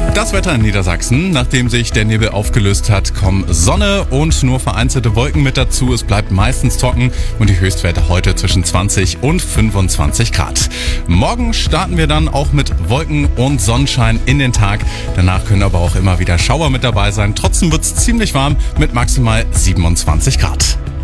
Das Wetter in Niedersachsen. Nachdem sich der Nebel aufgelöst hat, kommen Sonne und nur vereinzelte Wolken mit dazu. Es bleibt meistens trocken und die Höchstwerte heute zwischen 20 und 25 Grad. Morgen starten wir dann auch mit Wolken und Sonnenschein in den Tag. Danach können aber auch immer wieder Schauer mit dabei sein. Trotzdem wird es ziemlich warm mit maximal 27 Grad.